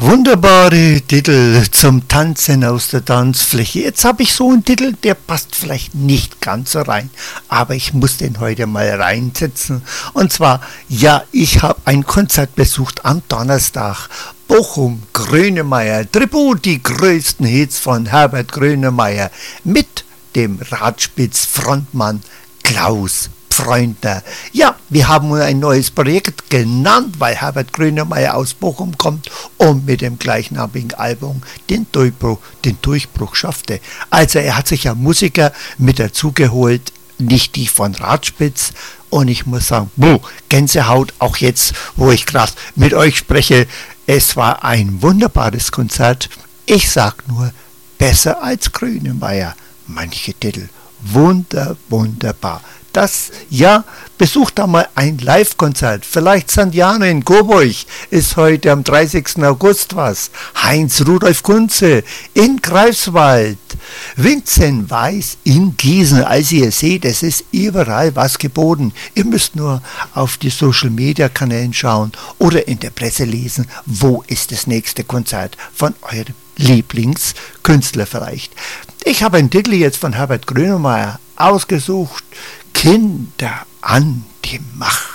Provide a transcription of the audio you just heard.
Wunderbare Titel zum Tanzen aus der Tanzfläche. Jetzt habe ich so einen Titel, der passt vielleicht nicht ganz so rein, aber ich muss den heute mal reinsetzen. Und zwar, ja, ich habe ein Konzert besucht am Donnerstag. Bochum, Grönemeyer, Tribut, die größten Hits von Herbert Grönemeyer mit dem Radspitz-Frontmann Klaus Freundner. Ja, wir haben ein neues Projekt genannt, weil Herbert Grönemeyer aus Bochum kommt und mit dem gleichnamigen Album den Durchbruch schaffte. Also er hat sich ja Musiker mit dazugeholt, nicht die von Radspitz. Und ich muss sagen, Gänsehaut, auch jetzt, wo ich gerade mit euch spreche. Es war ein wunderbares Konzert. Ich sag nur, besser als Grönemeyer. Manche Titel, wunderbar. Das, ja, besucht da mal ein Live-Konzert. Vielleicht St. Jane in Coburg ist heute am 30. August was. Heinz Rudolf Kunze in Greifswald. Vincent Weiss in Gießen. Also ihr seht, es ist überall was geboten. Ihr müsst nur auf die Social-Media-Kanälen schauen oder in der Presse lesen, wo ist das nächste Konzert von eurem Lieblingskünstler vielleicht. Ich habe einen Titel jetzt von Herbert Grönemeyer ausgesucht. Kinder an die Macht.